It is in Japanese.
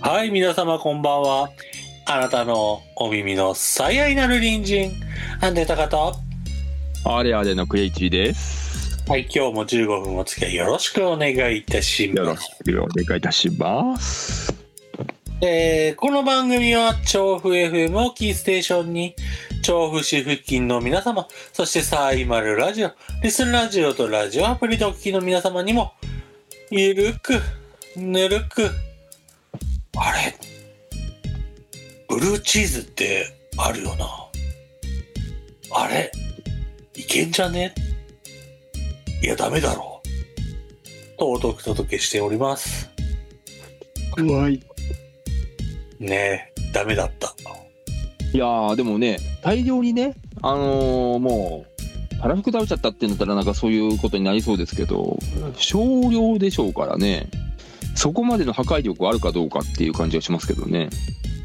はい、皆様こんばんは。あなたのお耳の最愛なる隣人、アンデタカと。 あれあれのクレイチーです。 はい、今日も15分お付き合いよろしくお願いいたします。 よろしくお願いいたします。 この番組は調布 FM をキーステーションに調布市付近の皆様、そしてサイマルラジオ、リスンラジオとラジオアプリでお聞きの皆様にもゆるくぬるく、あれブルーチーズってあるよな、あれいけんじゃね、いやダメだろうとお届けしております。 怖いねえ、ダメだった。 いやーでもね、大量にね、もうたらふく食べちゃったってんだったらなんかそういうことになりそうですけど、少量でしょうからね、そこまでの破壊力あるかどうかっていう感じがしますけどね。